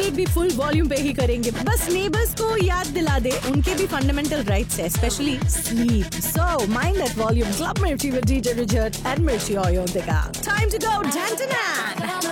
Bill भी full volume पे ही करेंगे। बस नेबर्स को याद दिला दे, उनके भी फंडामेंटल राइट्स है, specially sleep. So mind that volume, club मिर्ची विद डीजे रिचर्ड एंड मिर्ची ऑयोन देगा। Time to go डैंटन।